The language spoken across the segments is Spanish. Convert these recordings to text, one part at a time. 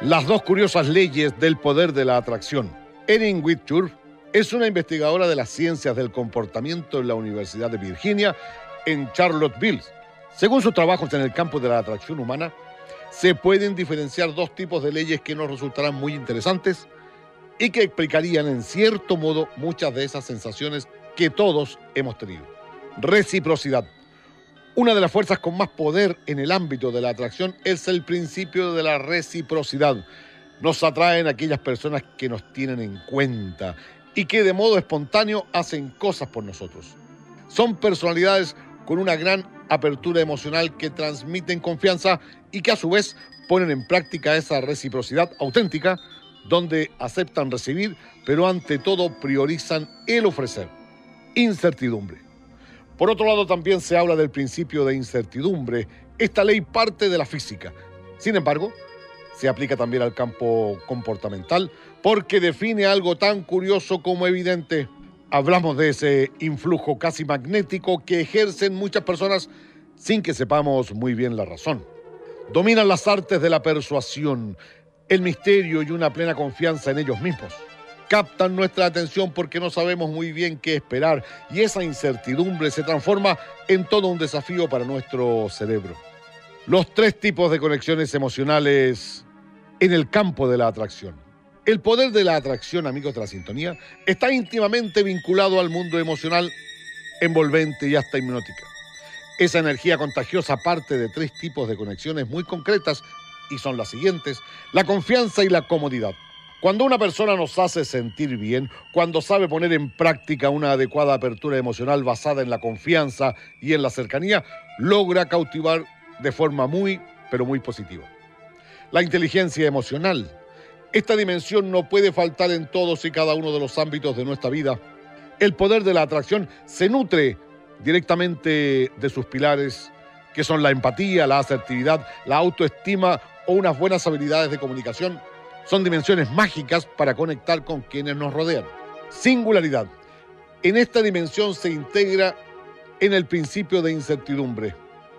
Las dos curiosas leyes del poder de la atracción. Erin Whitchurch es una investigadora de las ciencias del comportamiento en la Universidad de Virginia en Charlottesville. Según sus trabajos en el campo de la atracción humana, se pueden diferenciar dos tipos de leyes que nos resultarán muy interesantes y que explicarían en cierto modo muchas de esas sensaciones que todos hemos tenido. Reciprocidad. Una de las fuerzas con más poder en el ámbito de la atracción es el principio de la reciprocidad. Nos atraen aquellas personas que nos tienen en cuenta y que de modo espontáneo hacen cosas por nosotros. Son personalidades con una gran apertura emocional que transmiten confianza y que a su vez ponen en práctica esa reciprocidad auténtica, donde aceptan recibir, pero ante todo priorizan el ofrecer. Incertidumbre. Por otro lado, también se habla del principio de incertidumbre. Esta ley parte de la física. Sin embargo, se aplica también al campo comportamental porque define algo tan curioso como evidente. Hablamos de ese influjo casi magnético que ejercen muchas personas sin que sepamos muy bien la razón. Dominan las artes de la persuasión, el misterio y una plena confianza en ellos mismos. Captan nuestra atención porque no sabemos muy bien qué esperar y esa incertidumbre se transforma en todo un desafío para nuestro cerebro. Los tres tipos de conexiones emocionales en el campo de la atracción. El poder de la atracción, amigos de la sintonía, está íntimamente vinculado al mundo emocional, envolvente y hasta hipnótica. Esa energía contagiosa parte de tres tipos de conexiones muy concretas y son las siguientes: la confianza y la comodidad. Cuando una persona nos hace sentir bien, cuando sabe poner en práctica una adecuada apertura emocional basada en la confianza y en la cercanía, logra cautivar de forma muy, pero muy positiva. La inteligencia emocional. Esta dimensión no puede faltar en todos y cada uno de los ámbitos de nuestra vida. El poder de la atracción se nutre directamente de sus pilares, que son la empatía, la asertividad, la autoestima o unas buenas habilidades de comunicación. Son dimensiones mágicas para conectar con quienes nos rodean. Singularidad. En esta dimensión se integra en el principio de incertidumbre.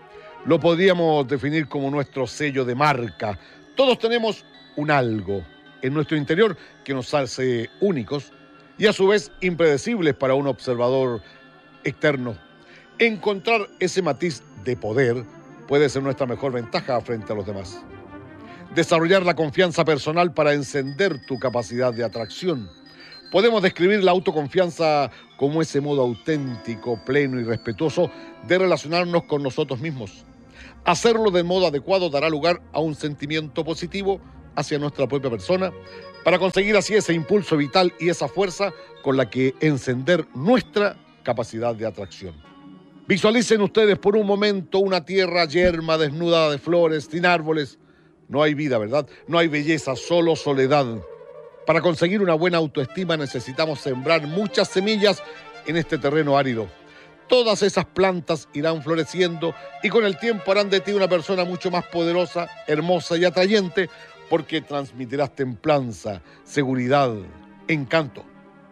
Lo podríamos definir como nuestro sello de marca. Todos tenemos un algo en nuestro interior que nos hace únicos y a su vez impredecibles para un observador externo. Encontrar ese matiz de poder puede ser nuestra mejor ventaja frente a los demás. Desarrollar la confianza personal para encender tu capacidad de atracción. Podemos describir la autoconfianza como ese modo auténtico, pleno y respetuoso de relacionarnos con nosotros mismos. Hacerlo de modo adecuado dará lugar a un sentimiento positivo hacia nuestra propia persona para conseguir así ese impulso vital y esa fuerza con la que encender nuestra capacidad de atracción. Visualicen ustedes por un momento una tierra yerma, desnuda de flores, sin árboles. No hay vida, ¿verdad? No hay belleza, solo soledad. Para conseguir una buena autoestima necesitamos sembrar muchas semillas en este terreno árido. Todas esas plantas irán floreciendo y con el tiempo harán de ti una persona mucho más poderosa, hermosa y atrayente, porque transmitirás templanza, seguridad, encanto.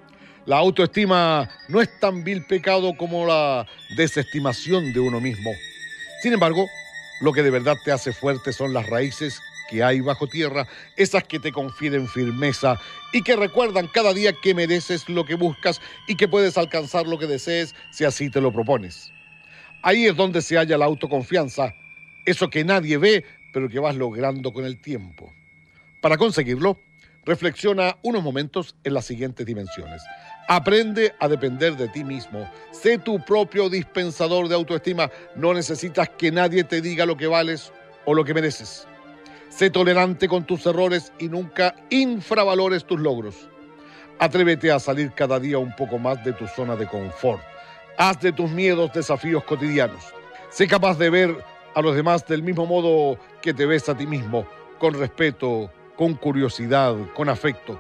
La autoestima no es tan vil pecado como la desestimación de uno mismo. Sin embargo, lo que de verdad te hace fuerte son las raíces que hay bajo tierra, esas que te confieren firmeza y que recuerdan cada día que mereces lo que buscas y que puedes alcanzar lo que desees si así te lo propones. Ahí es donde se halla la autoconfianza, eso que nadie ve, pero que vas logrando con el tiempo. Para conseguirlo, reflexiona unos momentos en las siguientes dimensiones. Aprende a depender de ti mismo. Sé tu propio dispensador de autoestima. No necesitas que nadie te diga lo que vales o lo que mereces. Sé tolerante con tus errores y nunca infravalores tus logros. Atrévete a salir cada día un poco más de tu zona de confort. Haz de tus miedos desafíos cotidianos. Sé capaz de ver a los demás del mismo modo que te ves a ti mismo, con respeto, con curiosidad, con afecto.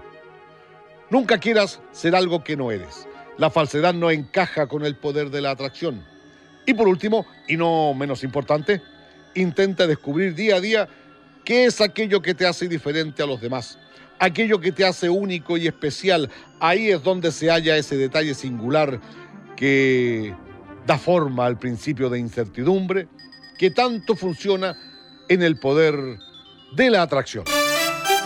Nunca quieras ser algo que no eres. La falsedad no encaja con el poder de la atracción. Y por último, y no menos importante, intenta descubrir día a día qué es aquello que te hace diferente a los demás, aquello que te hace único y especial. Ahí es donde se halla ese detalle singular que da forma al principio de incertidumbre, que tanto funciona en el poder de la atracción.